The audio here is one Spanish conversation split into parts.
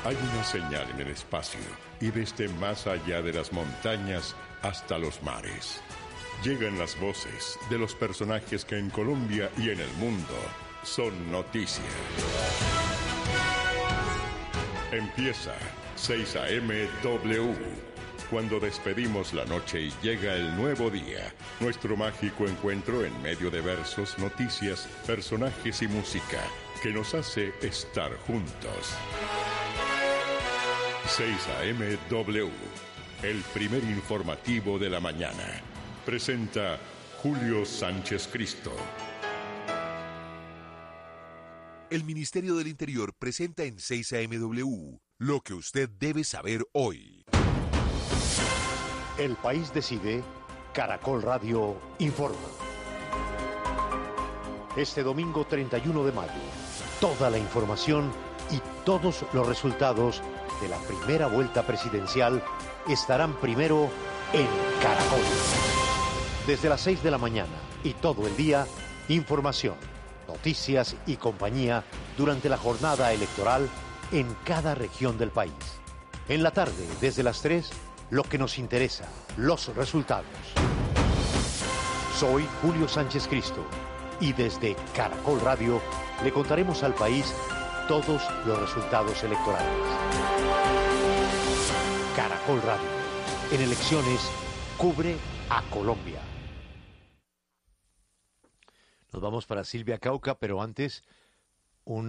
Hay una señal en el espacio y desde más allá de las montañas hasta los mares. Llegan las voces de los personajes que en Colombia y en el mundo son noticia. Empieza 6 a.m. W. Cuando despedimos la noche y llega el nuevo día, nuestro mágico encuentro en medio de versos, noticias, personajes y música que nos hace estar juntos. 6 a.m. W, el primer informativo de la mañana. Presenta Julio Sánchez Cristo. El Ministerio del Interior presenta en 6 a.m. W lo que usted debe saber hoy. El país decide, Caracol Radio informa. Este domingo 31 de mayo, toda la información y todos los resultados de la primera vuelta presidencial estarán primero en Caracol. Desde las 6 de la mañana y todo el día, información, noticias y compañía durante la jornada electoral en cada región del país. En la tarde, desde las 3, lo que nos interesa, los resultados. Soy Julio Sánchez Cristo y desde Caracol Radio le contaremos al país todos los resultados electorales. Caracol Radio, en elecciones, cubre a Colombia. Nos vamos para Silvia Cauca, pero antes un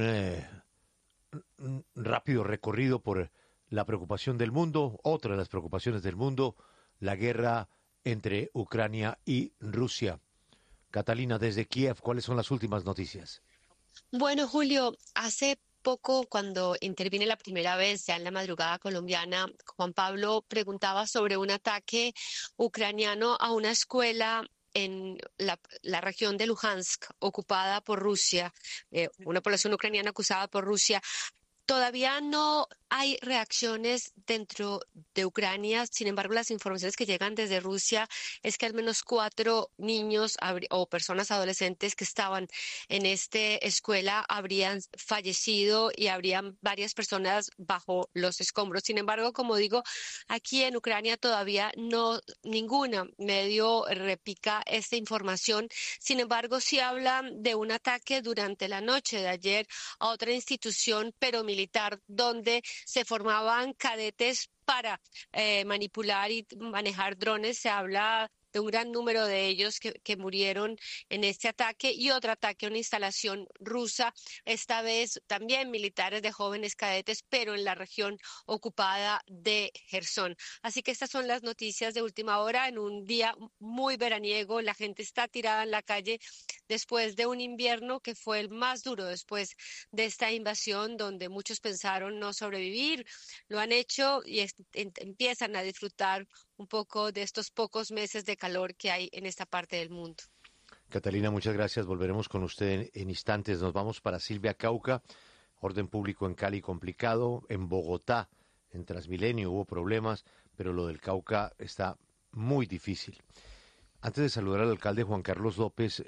rápido recorrido por la preocupación del mundo, otra de las preocupaciones del mundo, la guerra entre Ucrania y Rusia. Catalina, desde Kiev, ¿cuáles son las últimas noticias? Bueno, Julio, hace poco, cuando intervine la primera vez, ya en la madrugada colombiana, Juan Pablo preguntaba sobre un ataque ucraniano a una escuela en la región de Luhansk, ocupada por Rusia, una población ucraniana acusada por Rusia. Todavía no hay reacciones dentro de Ucrania, sin embargo, las informaciones que llegan desde Rusia es que al menos 4 niños o personas adolescentes que estaban en esta escuela habrían fallecido y habrían varias personas bajo los escombros. Sin embargo, como digo, aquí en Ucrania todavía no ninguna medio repica esta información. Sin embargo, sí hablan de un ataque durante la noche de ayer a otra institución, pero militar, donde se formaban cadetes para manipular y manejar drones. Se habla de un gran número de ellos que murieron en este ataque, y otro ataque a una instalación rusa, esta vez también militares de jóvenes cadetes, pero en la región ocupada de Jersón. Así que estas son las noticias de última hora en un día muy veraniego. La gente está tirada en la calle después de un invierno que fue el más duro después de esta invasión, donde muchos pensaron no sobrevivir. Lo han hecho y empiezan a disfrutar un poco de estos pocos meses de calor que hay en esta parte del mundo. Catalina, muchas gracias. Volveremos con usted en instantes. Nos vamos para Silvia Cauca. Orden público en Cali complicado. En Bogotá, en Transmilenio, hubo problemas, pero lo del Cauca está muy difícil. Antes de saludar al alcalde Juan Carlos López,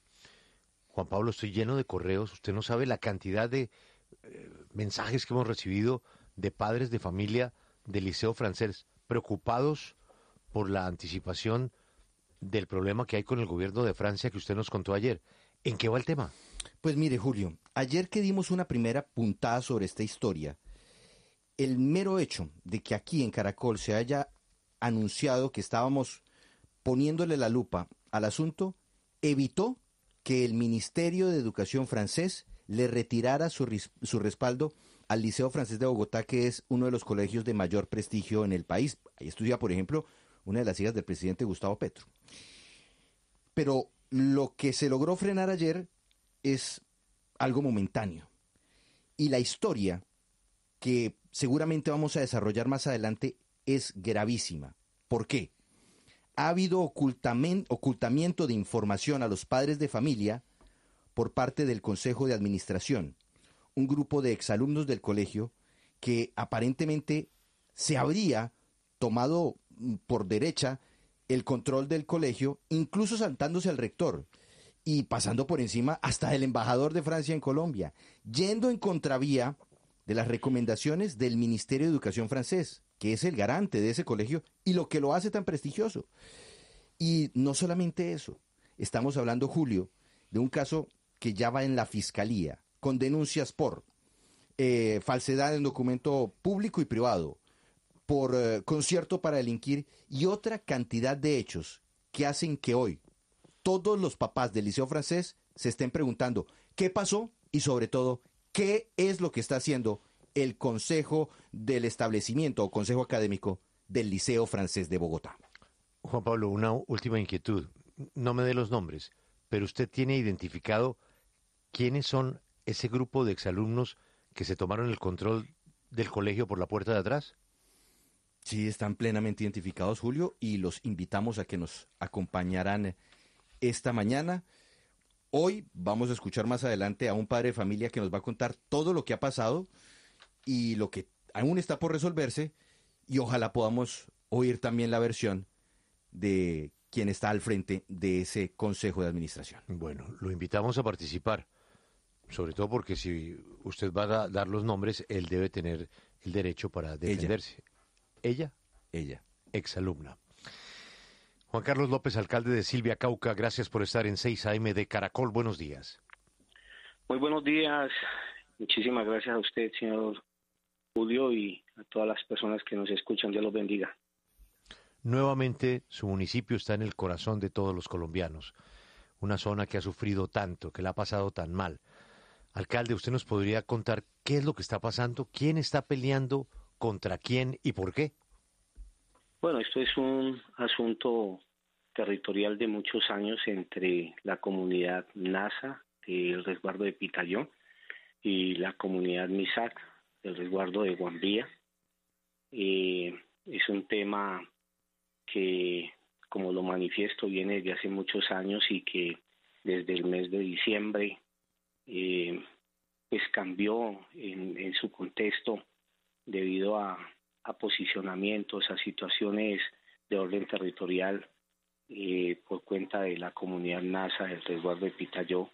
Juan Pablo, estoy lleno de correos. Usted no sabe la cantidad de mensajes que hemos recibido de padres de familia del Liceo Francés preocupados por la anticipación del problema que hay con el gobierno de Francia que usted nos contó ayer. ¿En qué va el tema? Pues mire, Julio, ayer que dimos una primera puntada sobre esta historia, el mero hecho de que aquí en Caracol se haya anunciado que estábamos poniéndole la lupa al asunto, evitó que el Ministerio de Educación francés le retirara su respaldo al Liceo Francés de Bogotá, que es uno de los colegios de mayor prestigio en el país. Ahí estudia, por ejemplo, una de las hijas del presidente Gustavo Petro. Pero lo que se logró frenar ayer es algo momentáneo. Y la historia que seguramente vamos a desarrollar más adelante es gravísima. ¿Por qué? Ha habido ocultamiento de información a los padres de familia por parte del Consejo de Administración, un grupo de exalumnos del colegio que aparentemente se habría tomado por derecha el control del colegio, incluso saltándose al rector y pasando por encima hasta el embajador de Francia en Colombia, yendo en contravía de las recomendaciones del Ministerio de Educación francés, que es el garante de ese colegio y lo que lo hace tan prestigioso. Y no solamente eso, estamos hablando, Julio, de un caso que ya va en la fiscalía, con denuncias por falsedad en documento público y privado, por concierto para delinquir y otra cantidad de hechos que hacen que hoy todos los papás del Liceo Francés se estén preguntando qué pasó y sobre todo qué es lo que está haciendo el Consejo del Establecimiento o Consejo Académico del Liceo Francés de Bogotá. Juan Pablo, una última inquietud. No me dé los nombres, pero usted tiene identificado quiénes son ese grupo de exalumnos que se tomaron el control del colegio por la puerta de atrás. Sí, están plenamente identificados, Julio, y los invitamos a que nos acompañaran esta mañana. Hoy vamos a escuchar más adelante a un padre de familia que nos va a contar todo lo que ha pasado y lo que aún está por resolverse, y ojalá podamos oír también la versión de quien está al frente de ese consejo de administración. Bueno, lo invitamos a participar, sobre todo porque si usted va a dar los nombres, él debe tener el derecho para defenderse. ¿Ella? Ella. Exalumna. Juan Carlos López, alcalde de Silvia, Cauca, gracias por estar en 6 AM de Caracol. Buenos días. Muy buenos días. Muchísimas gracias a usted, señor Julio, y a todas las personas que nos escuchan. Dios los bendiga. Nuevamente, su municipio está en el corazón de todos los colombianos. Una zona que ha sufrido tanto, que la ha pasado tan mal. Alcalde, ¿usted nos podría contar qué es lo que está pasando? ¿Quién está peleando contra quién y por qué? Bueno, esto es un asunto territorial de muchos años entre la comunidad NASA del resguardo de Pitayó y la comunidad Misac del resguardo de Guambía. Es un tema que, como lo manifiesto, viene desde hace muchos años y que desde el mes de diciembre pues cambió en su contexto debido a posicionamientos, a situaciones de orden territorial por cuenta de la comunidad NASA del resguardo de Pitayó.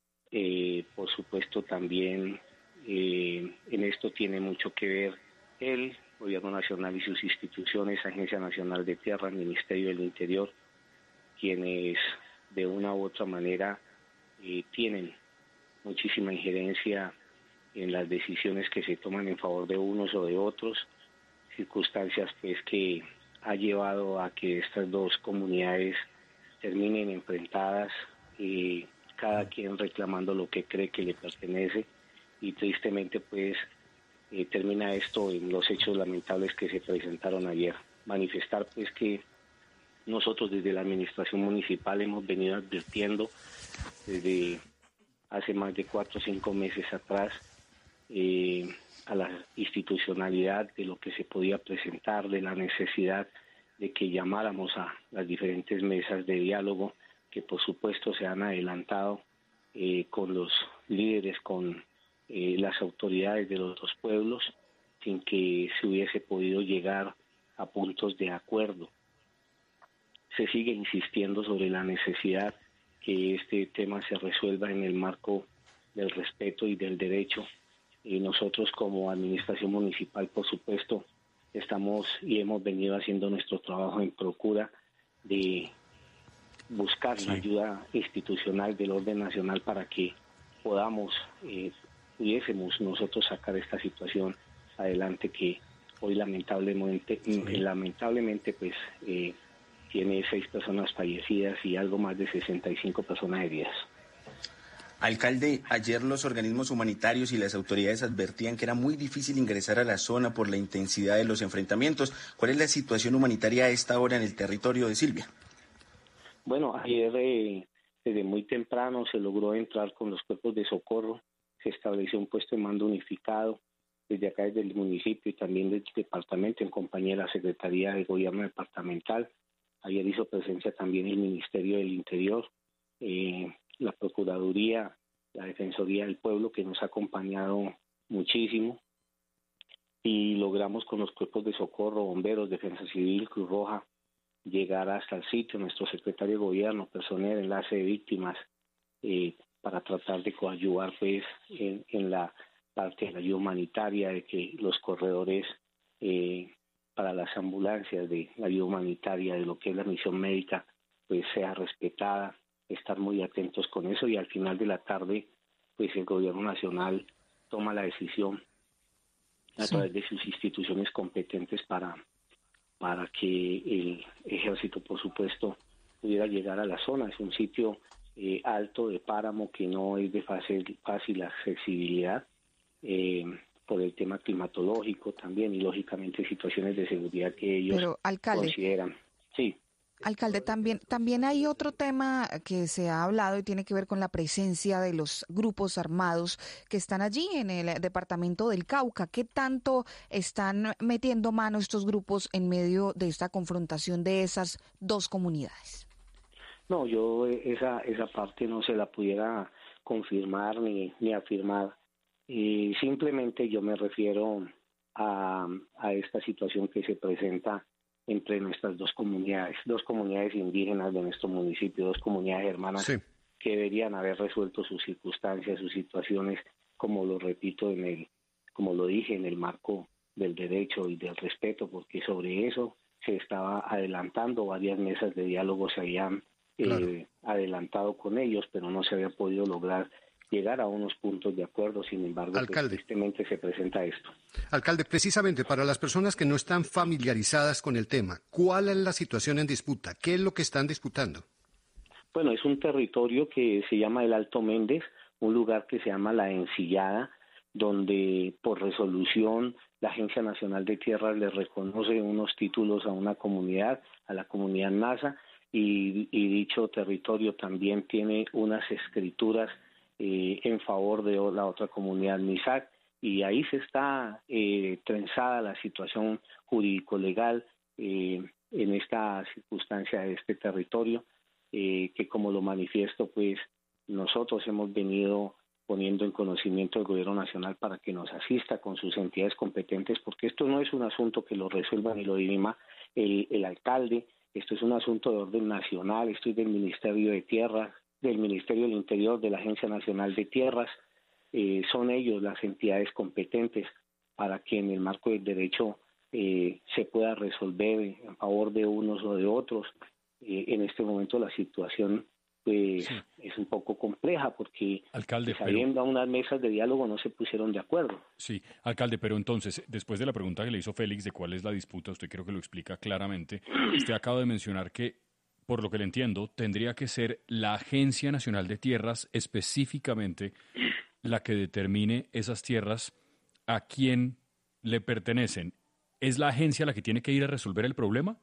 Por supuesto también en esto tiene mucho que ver el Gobierno Nacional y sus instituciones, Agencia Nacional de Tierra, Ministerio del Interior, quienes de una u otra manera tienen muchísima injerencia en las decisiones que se toman en favor de unos o de otros, circunstancias pues que ha llevado a que estas dos comunidades terminen enfrentadas, cada quien reclamando lo que cree que le pertenece, y tristemente pues termina esto en los hechos lamentables que se presentaron ayer. Manifestar pues que nosotros desde la administración municipal hemos venido advirtiendo desde hace más de 4 o 5 meses atrás a la institucionalidad de lo que se podía presentar, de la necesidad de que llamáramos a las diferentes mesas de diálogo que por supuesto se han adelantado con los líderes, con las autoridades de los dos pueblos, sin que se hubiese podido llegar a puntos de acuerdo. Se sigue insistiendo sobre la necesidad que este tema se resuelva en el marco del respeto y del derecho. Y nosotros como administración municipal, por supuesto, estamos y hemos venido haciendo nuestro trabajo en procura de buscar la ayuda institucional del orden nacional para que podamos, pudiésemos nosotros sacar esta situación adelante que hoy lamentablemente pues tiene 6 personas fallecidas y algo más de 65 personas heridas. Alcalde, ayer los organismos humanitarios y las autoridades advertían que era muy difícil ingresar a la zona por la intensidad de los enfrentamientos. ¿Cuál es la situación humanitaria a esta hora en el territorio de Silvia? Bueno, ayer desde muy temprano se logró entrar con los cuerpos de socorro, se estableció un puesto de mando unificado desde acá, desde el municipio y también del departamento, en compañía de la Secretaría de Gobierno Departamental. Ayer hizo presencia también el Ministerio del Interior, la Procuraduría, la Defensoría del Pueblo, que nos ha acompañado muchísimo, y logramos con los cuerpos de socorro, bomberos, Defensa Civil, Cruz Roja, llegar hasta el sitio, nuestro secretario de Gobierno, personal de enlace de víctimas, para tratar de coadyuvar pues en la parte de la ayuda humanitaria, de que los corredores para las ambulancias de la ayuda humanitaria, de lo que es la misión médica, pues sea respetada, estar muy atentos con eso, y al final de la tarde pues el gobierno nacional toma la decisión a través de sus instituciones competentes para que el ejército, por supuesto, pudiera llegar a la zona. Es un sitio alto de páramo que no es de fácil accesibilidad por el tema climatológico también, y lógicamente situaciones de seguridad que ellos consideran. Sí. Alcalde, también hay otro tema que se ha hablado y tiene que ver con la presencia de los grupos armados que están allí en el departamento del Cauca. ¿Qué tanto están metiendo mano estos grupos en medio de esta confrontación de esas dos comunidades? No, yo esa parte no se la pudiera confirmar ni afirmar. Simplemente yo me refiero a esta situación que se presenta entre nuestras dos comunidades indígenas de nuestro municipio, dos comunidades hermanas, sí, que deberían haber resuelto sus circunstancias, sus situaciones, como lo repito, como lo dije, en el marco del derecho y del respeto, porque sobre eso se estaba adelantando, varias mesas de diálogo se habían adelantado con ellos, pero no se había podido lograr llegar a unos puntos de acuerdo. Sin embargo, pues, tristemente se presenta esto. Alcalde, precisamente para las personas que no están familiarizadas con el tema, ¿cuál es la situación en disputa? ¿Qué es lo que están disputando? Bueno, es un territorio que se llama el Alto Méndez, un lugar que se llama La Encillada, donde por resolución la Agencia Nacional de Tierras le reconoce unos títulos a una comunidad, a la comunidad Nasa, y dicho territorio también tiene unas escrituras en favor de la otra comunidad Misak, y ahí se está trenzada la situación jurídico-legal en esta circunstancia de este territorio, que como lo manifiesto, pues nosotros hemos venido poniendo en conocimiento del gobierno nacional para que nos asista con sus entidades competentes, porque esto no es un asunto que lo resuelva ni lo dirima el alcalde, esto es un asunto de orden nacional, esto es del Ministerio de Tierras, del Ministerio del Interior, de la Agencia Nacional de Tierras. Son ellos las entidades competentes para que en el marco del derecho se pueda resolver en favor de unos o de otros. En este momento la situación es un poco compleja porque alcalde, saliendo a unas mesas de diálogo no se pusieron de acuerdo. Sí, alcalde, pero entonces, después de la pregunta que le hizo Félix de cuál es la disputa, usted creo que lo explica claramente. Usted acaba de mencionar que, por lo que le entiendo, tendría que ser la Agencia Nacional de Tierras específicamente la que determine esas tierras a quién le pertenecen. ¿Es la agencia la que tiene que ir a resolver el problema?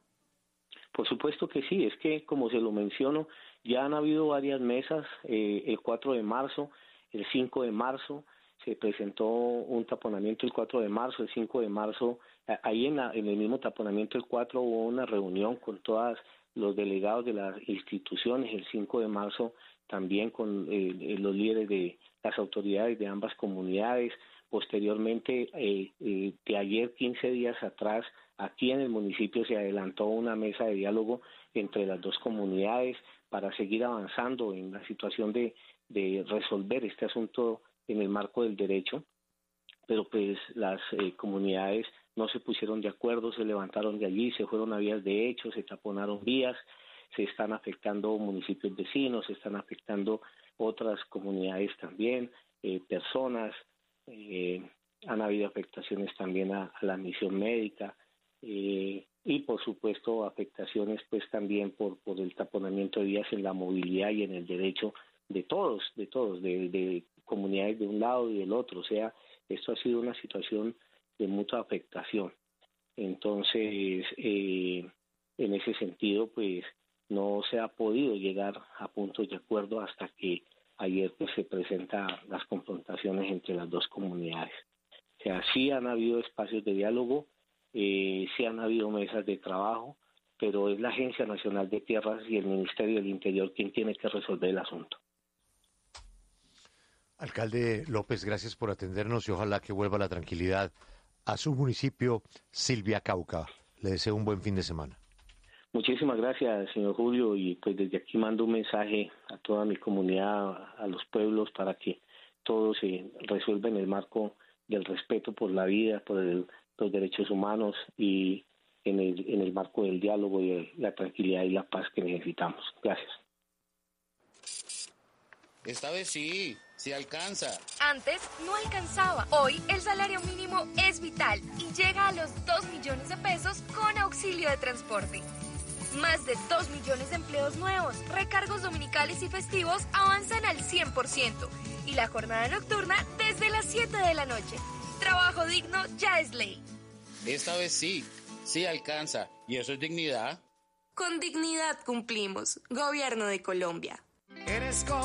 Por supuesto que sí, es que como se lo menciono, ya han habido varias mesas, el 4 de marzo, el 5 de marzo, se presentó un taponamiento el 4 de marzo, el 5 de marzo, ahí en el mismo taponamiento el 4 hubo una reunión con todos los delegados de las instituciones, el 5 de marzo también con los líderes de las autoridades de ambas comunidades. Posteriormente, de ayer, 15 días atrás, aquí en el municipio se adelantó una mesa de diálogo entre las dos comunidades para seguir avanzando en la situación de resolver este asunto en el marco del derecho, pero pues las comunidades no se pusieron de acuerdo, se levantaron de allí, se fueron a vías de hecho, se taponaron vías, se están afectando municipios vecinos, se están afectando otras comunidades también, personas, han habido afectaciones también a la misión médica y por supuesto afectaciones pues también por el taponamiento de vías en la movilidad y en el derecho de todos, de comunidades de un lado y del otro. O sea, esto ha sido una situación de mutua afectación. Entonces, en ese sentido, pues no se ha podido llegar a puntos de acuerdo hasta que ayer pues, se presentan las confrontaciones entre las dos comunidades. O sea, sí han habido espacios de diálogo, sí han habido mesas de trabajo, pero es la Agencia Nacional de Tierras y el Ministerio del Interior quien tiene que resolver el asunto. Alcalde López, gracias por atendernos y ojalá que vuelva la tranquilidad a su municipio, Silvia Cauca. Le deseo un buen fin de semana. Muchísimas gracias, señor Julio, y pues desde aquí mando un mensaje a toda mi comunidad, a los pueblos, para que todo se resuelva en el marco del respeto por la vida, por los derechos humanos y en el marco del diálogo y de la tranquilidad y la paz que necesitamos. Gracias. Esta vez sí alcanza. Antes no alcanzaba. Hoy el salario mínimo es vital y llega a los 2 millones de pesos con auxilio de transporte. Más de 2 millones de empleos nuevos, recargos dominicales y festivos avanzan al 100% y la jornada nocturna desde las 7 de la noche. Trabajo digno ya es ley. Esta vez sí alcanza. ¿Y eso es dignidad? Con dignidad cumplimos. Gobierno de Colombia. Eres como